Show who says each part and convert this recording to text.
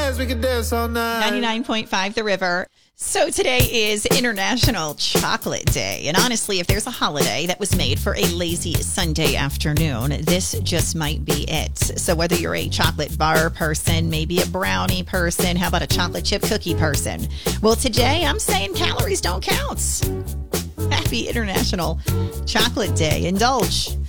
Speaker 1: dance, we can dance all night.
Speaker 2: 99.5 The River. So today is International Chocolate Day. And honestly, if there's a holiday that was made for a lazy Sunday afternoon, this just might be it. So whether you're a chocolate bar person, maybe a brownie person, how about a chocolate chip cookie person? Well, today I'm saying calories don't count. Happy International Chocolate Day. Indulge